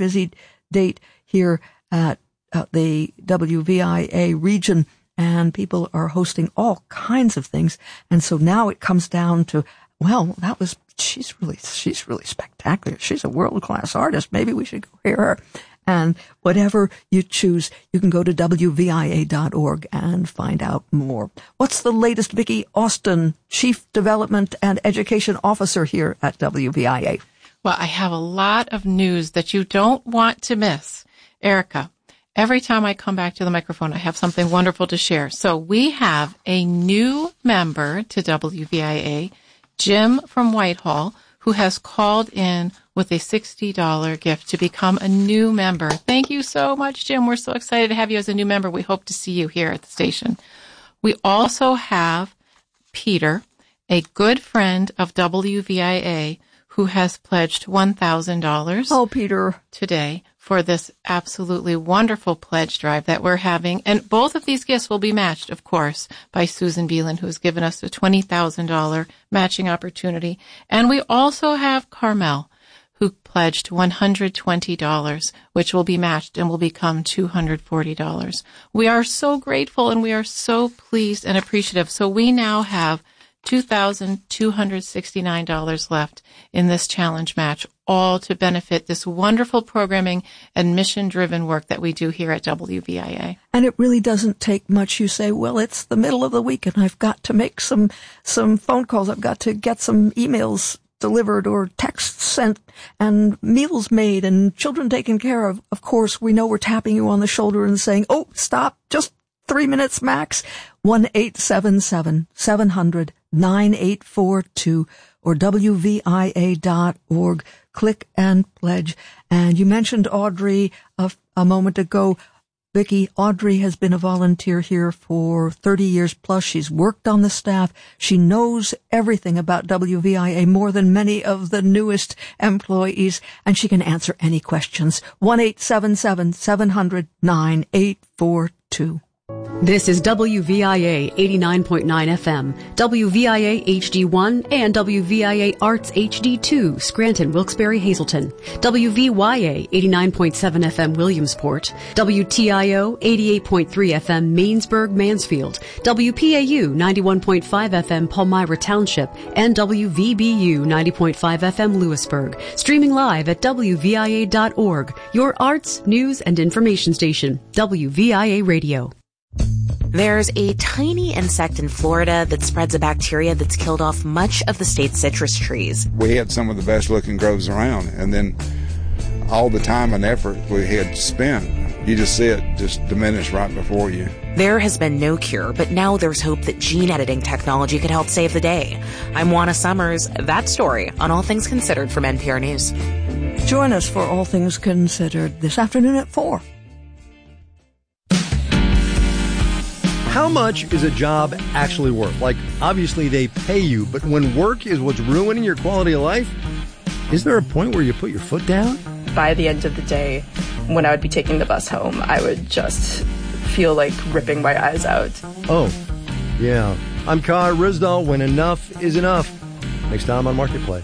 busy date here at the WVIA region, and people are hosting all kinds of things. And so now it comes down to, well, she's really spectacular. She's a world-class artist. Maybe we should go hear her. And whatever you choose, you can go to WVIA.org and find out more. What's the latest? Vicki Austin, Chief Development and Education Officer here at WVIA. Well, I have a lot of news that you don't want to miss. Erica, every time I come back to the microphone, I have something wonderful to share. So we have a new member to WVIA, Jim from Whitehall, who has called in with a $60 gift to become a new member. Thank you so much, Jim. We're so excited to have you as a new member. We hope to see you here at the station. We also have Peter, a good friend of WVIA, who has pledged $1,000. Oh, Peter. Today for this absolutely wonderful pledge drive that we're having. And both of these gifts will be matched, of course, by Susan Beelan, who has given us a $20,000 matching opportunity. And we also have Carmel, who pledged $120, which will be matched and will become $240. We are so grateful and we are so pleased and appreciative. So we now have $2,269 left in this challenge match, all to benefit this wonderful programming and mission-driven work that we do here at WVIA. And it really doesn't take much. You say, well, it's the middle of the week and I've got to make some phone calls. I've got to get some emails delivered or texts sent and meals made and children taken care of. Of course, we know we're tapping you on the shoulder and saying, oh, stop, just 3 minutes max. 1-877-700-9842 or WVIA.org. Click and pledge. And you mentioned Audrey a moment ago. Vicki, Audrey has been a volunteer here for 30 years plus. She's worked on the staff. She knows everything about WVIA, more than many of the newest employees, and she can answer any questions. 1-877-700-9842. This is WVIA 89.9 FM, WVIA HD1, and WVIA Arts HD2, Scranton, Wilkes-Barre, Hazleton, WVYA 89.7 FM, Williamsport, WTIO 88.3 FM, Mainsburg, Mansfield, WPAU 91.5 FM, Palmyra Township, and WVBU 90.5 FM, Lewisburg. Streaming live at WVIA.org, your arts, news, and information station, WVIA Radio. There's a tiny insect in Florida that spreads a bacteria that's killed off much of the state's citrus trees. We had some of the best looking groves around, and then all the time and effort we had spent, you just see it just diminish right before you. There has been no cure, but now there's hope that gene editing technology could help save the day. I'm Juana Summers. That story on All Things Considered from NPR News. Join us for All Things Considered this afternoon at 4. How much is a job actually worth? Like, obviously they pay you, but when work is what's ruining your quality of life, is there a point where you put your foot down? By the end of the day, when I would be taking the bus home, I would just feel like ripping my eyes out. Oh, yeah. I'm Kai Rizdal when enough is enough. Next time on Marketplace.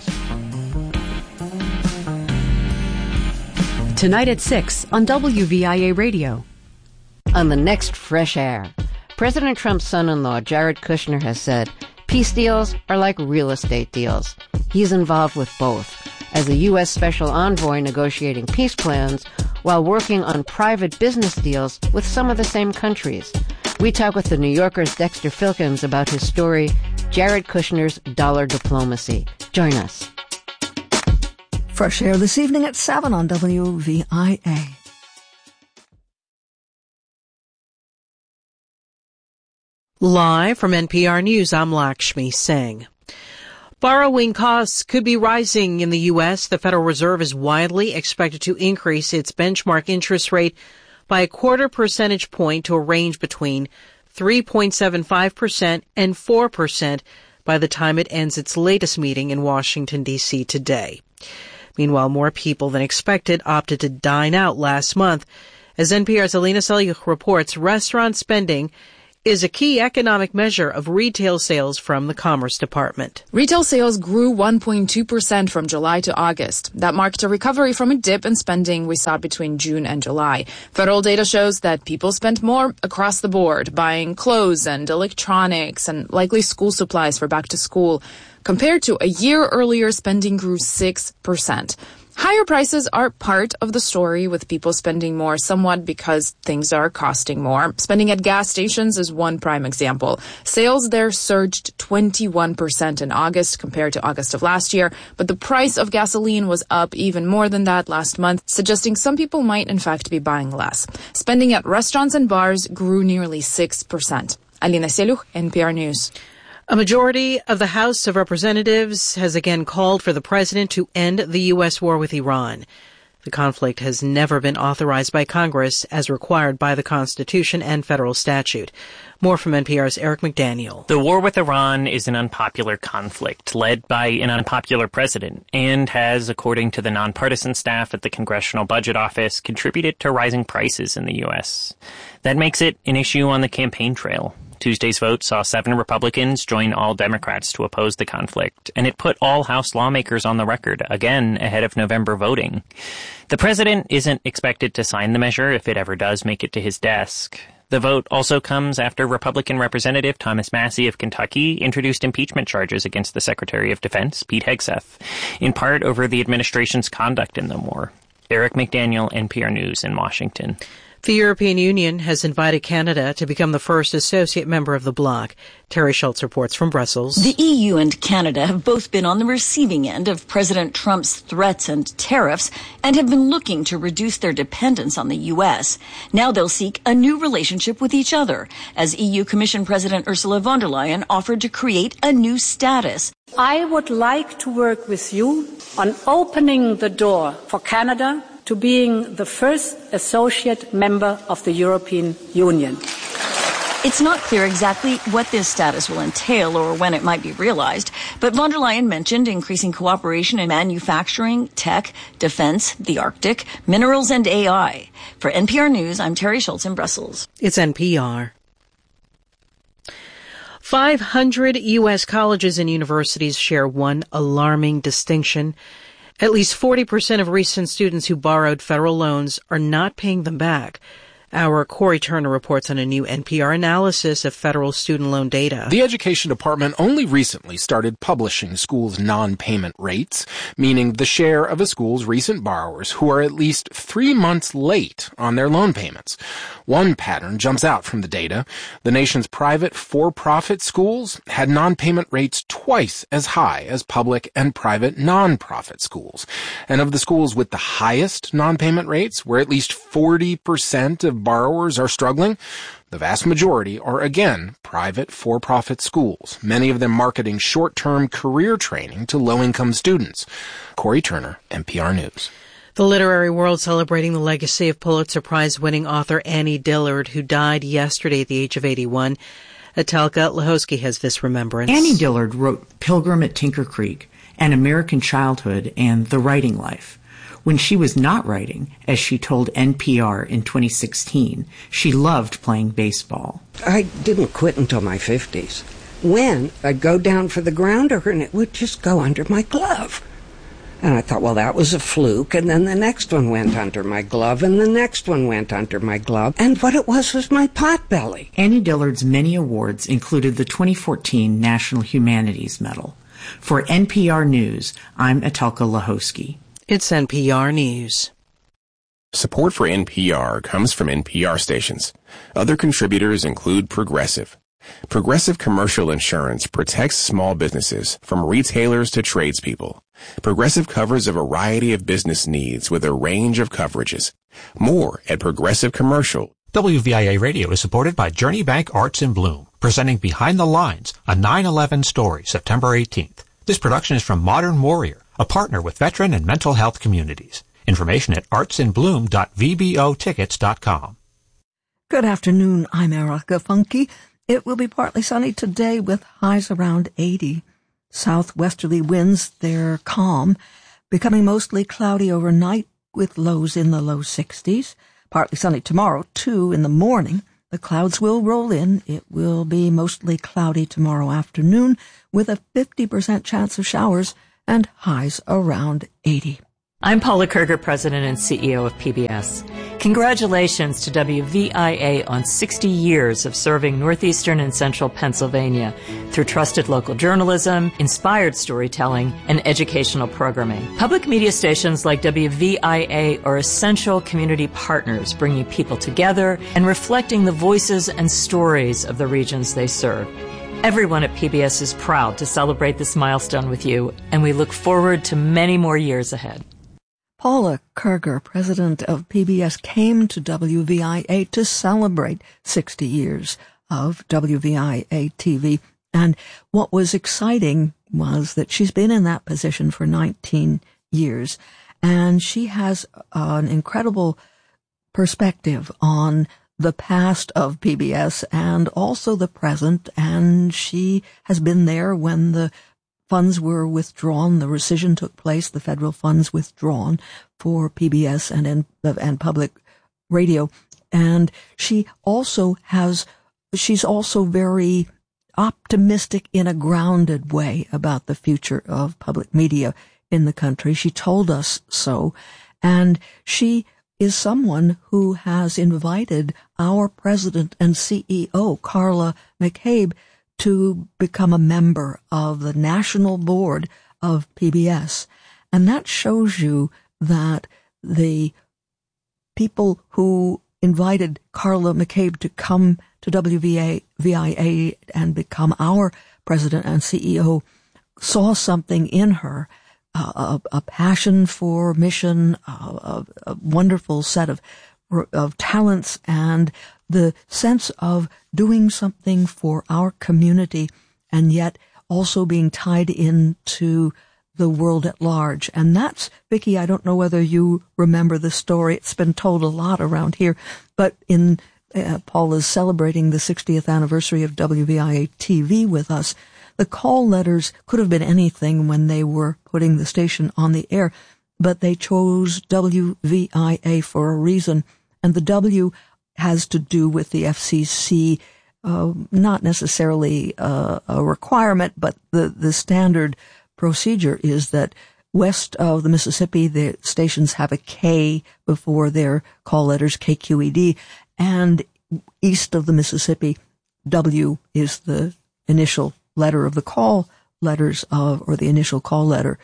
Tonight at 6 on WVIA Radio. On the next Fresh Air, President Trump's son-in-law, Jared Kushner, has said peace deals are like real estate deals. He's involved with both, as a U.S. Special Envoy negotiating peace plans while working on private business deals with some of the same countries. We talk with the New Yorker's Dexter Filkins about his story, Jared Kushner's Dollar Diplomacy. Join us. Fresh Air this evening at 7 on WVIA. Live from NPR News, I'm Lakshmi Singh. Borrowing costs could be rising in the U.S. The Federal Reserve is widely expected to increase its benchmark interest rate by a 0.25 percentage point to a range between 3.75% and 4% by the time it ends its latest meeting in Washington, D.C. today. Meanwhile, more people than expected opted to dine out last month. As NPR's Alina Selyukh reports, restaurant spending is a key economic measure of retail sales from the Commerce Department. Retail sales grew 1.2% from July to August. That marked a recovery from a dip in spending we saw between June and July. Federal data shows that people spent more across the board, buying clothes and electronics and likely school supplies for back to school. Compared to a year earlier, spending grew 6%. Higher prices are part of the story, with people spending more somewhat because things are costing more. Spending at gas stations is one prime example. Sales there surged 21% in August compared to August of last year, but the price of gasoline was up even more than that last month, suggesting some people might in fact be buying less. Spending at restaurants and bars grew nearly 6%. Alina Seluch, NPR News. A majority of the House of Representatives has again called for the president to end the U.S. war with Iran. The conflict has never been authorized by Congress as required by the Constitution and federal statute. More from NPR's Eric McDaniel. The war with Iran is an unpopular conflict led by an unpopular president and has, according to the nonpartisan staff at the Congressional Budget Office, contributed to rising prices in the U.S. That makes it an issue on the campaign trail. Tuesday's vote saw 7 Republicans join all Democrats to oppose the conflict, and it put all House lawmakers on the record, again ahead of November voting. The president isn't expected to sign the measure if it ever does make it to his desk. The vote also comes after Republican Representative Thomas Massie of Kentucky introduced impeachment charges against the Secretary of Defense, Pete Hegseth, in part over the administration's conduct in the war. Eric McDaniel, NPR News in Washington. The European Union has invited Canada to become the first associate member of the bloc. Terry Schultz reports from Brussels. The EU and Canada have both been on the receiving end of President Trump's threats and tariffs and have been looking to reduce their dependence on the U.S. Now they'll seek a new relationship with each other, as EU Commission President Ursula von der Leyen offered to create a new status. I would like to work with you on opening the door for Canada to being the first associate member of the European Union. It's not clear exactly what this status will entail or when it might be realized, but von der Leyen mentioned increasing cooperation in manufacturing, tech, defense, the Arctic, minerals, and AI. For NPR News, I'm Terry Schultz in Brussels. It's NPR. 500 U.S. colleges and universities share one alarming distinction. At least 40% of recent students who borrowed federal loans are not paying them back. Our Corey Turner reports on a new NPR analysis of federal student loan data. The Education Department only recently started publishing schools' non-payment rates, meaning the share of a school's recent borrowers who are at least 3 months late on their loan payments. One pattern jumps out from the data. The nation's private for-profit schools had non-payment rates twice as high as public and private non-profit schools. And of the schools with the highest non-payment rates, where at least 40% of borrowers are struggling, the vast majority are, again, private for-profit schools, many of them marketing short-term career training to low-income students. Corey Turner, NPR News. The literary world celebrating the legacy of Pulitzer Prize-winning author Annie Dillard, who died yesterday at the age of 81. Atelka Lahosky has this remembrance. Annie Dillard wrote Pilgrim at Tinker Creek, An American Childhood, and The Writing Life. When she was not writing, as she told NPR in 2016, she loved playing baseball. I didn't quit until my 50s. When I'd go down for the grounder and it would just go under my glove. And I thought, well, that was a fluke. And then the next one went under my glove, and the next one went under my glove. And what it was my potbelly. Annie Dillard's many awards included the 2014 National Humanities Medal. For NPR News, I'm Atelka Lahosky. It's NPR News. Support for NPR comes from NPR stations. Other contributors include Progressive. Progressive Commercial Insurance protects small businesses from retailers to tradespeople. Progressive covers a variety of business needs with a range of coverages. More at Progressive Commercial. WVIA Radio is supported by Journey Bank Arts in Bloom, presenting Behind the Lines, a 9/11 story, September 18th. This production is from Modern Warrior, a partner with veteran and mental health communities. Information at artsinbloom.vbotickets.com. Good afternoon. I'm Erica Funke. It will be partly sunny today with highs around 80. Southwesterly winds, they're calm, becoming mostly cloudy overnight with lows in the low 60s. Partly sunny tomorrow, too, in the morning. The The clouds will roll in. It will be mostly cloudy tomorrow afternoon with a 50% chance of showers and highs around 80. I'm Paula Kerger, President and CEO of PBS. Congratulations to WVIA on 60 years of serving northeastern and central Pennsylvania through trusted local journalism, inspired storytelling, and educational programming. Public media stations like WVIA are essential community partners, bringing people together and reflecting the voices and stories of the regions they serve. Everyone at PBS is proud to celebrate this milestone with you, and we look forward to many more years ahead. Paula Kerger, president of PBS, came to WVIA to celebrate 60 years of WVIA TV. And what was exciting was that she's been in that position for 19 years, and she has an incredible perspective on the past of PBS and also the present, and she has been there when the funds were withdrawn, the rescission took place, the federal funds withdrawn for PBS and public radio. And she's also very optimistic in a grounded way about the future of public media in the country. She told us so. And she is someone who has invited our president and CEO, Carla McCabe, to become a member of the national board of PBS. And that shows you that the people who invited Carla McCabe to come to WVIA and become our president and CEO saw something in her, a passion for mission, a wonderful set of talents, and the sense of doing something for our community and yet also being tied into the world at large. And that's, Vicki, I don't know whether you remember the story. It's been told a lot around here, but in Paula's celebrating the 60th anniversary of WVIA TV with us. The call letters could have been anything when they were putting the station on the air, but they chose WVIA for a reason. And the W has to do with the FCC, not necessarily a requirement, but the standard procedure is that west of the Mississippi, the stations have a K before their call letters, KQED, and east of the Mississippi, W is the initial letter of the call letters or the initial call letter,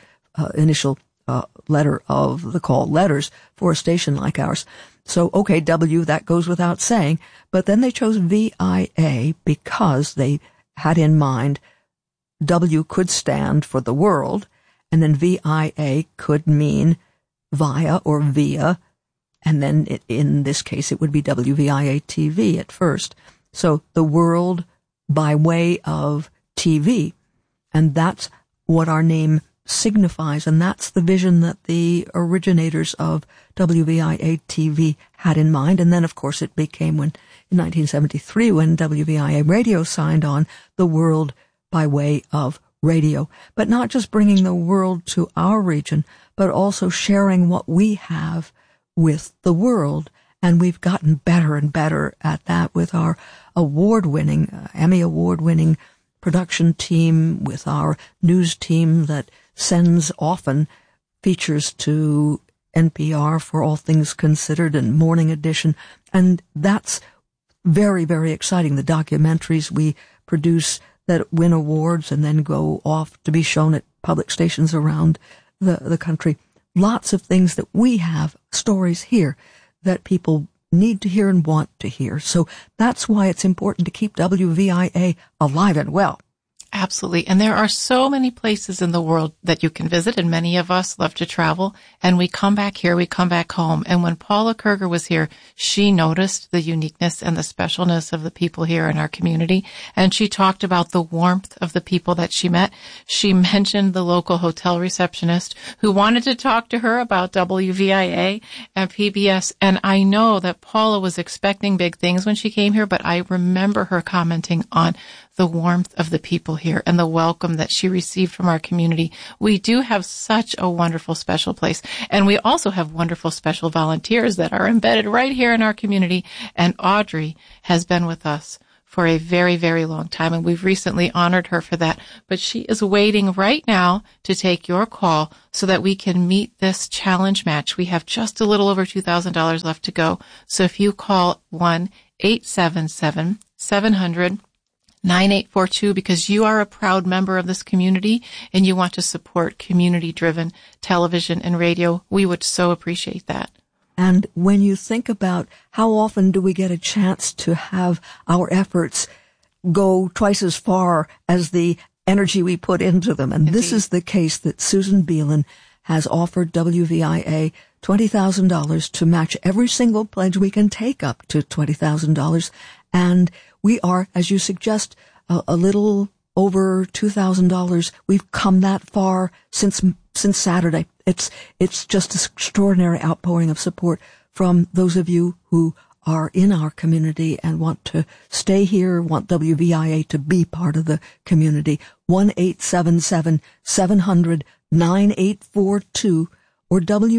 letter of the call letters for a station like ours. So, okay, W, that goes without saying, but then they chose VIA because they had in mind W could stand for the world, and then VIA could mean via or via, and then in this case it would be WVIA TV at first. So the world by way of TV, and that's what our name signifies, and that's the vision that the originators of WVIA TV had in mind. And then, of course, it became in 1973 when WVIA Radio signed on the world by way of radio. But not just bringing the world to our region, but also sharing what we have with the world. And we've gotten better and better at that with our award-winning, Emmy Award-winning production team, with our news team that sends often features to NPR for All Things Considered and Morning Edition. And that's very, very exciting. The documentaries we produce that win awards and then go off to be shown at public stations around the country. Lots of things that we have, stories here that people need to hear and want to hear. So that's why it's important to keep WVIA alive and well. Absolutely. And there are so many places in the world that you can visit, and many of us love to travel. And we come back here, we come back home. And when Paula Kerger was here, she noticed the uniqueness and the specialness of the people here in our community. And she talked about the warmth of the people that she met. She mentioned the local hotel receptionist who wanted to talk to her about WVIA and PBS. And I know that Paula was expecting big things when she came here, but I remember her commenting on the warmth of the people here and the welcome that she received from our community. We do have such a wonderful special place. And we also have wonderful special volunteers that are embedded right here in our community. And Audrey has been with us for a very, very long time, and we've recently honored her for that. But she is waiting right now to take your call so that we can meet this challenge match. We have just a little over $2,000 left to go. So if you call 1-877-700-9842 because you are a proud member of this community and you want to support community-driven television and radio, we would so appreciate that. And when you think about how often do we get a chance to have our efforts go twice as far as the energy we put into them, and this is the case that Susan Beelan has offered WVIA $20,000 to match every single pledge we can take up to $20,000. And we are, as you suggest, a little over $2,000. We've come that far since Saturday. It's just an extraordinary outpouring of support from those of you who are in our community and want to stay here, want WVIA to be part of the community. 1-877-700-9842 or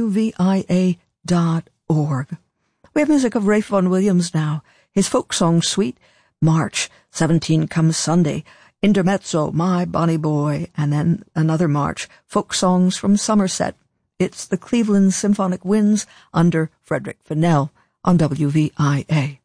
WVIA.org. We have music of Ralph Vaughan Williams now. His folk song suite, March 17 Comes Sunday, Intermezzo, My Bonnie Boy, and then another march, folk songs from Somerset. It's the Cleveland Symphonic Winds under Frederick Fennell on WVIA.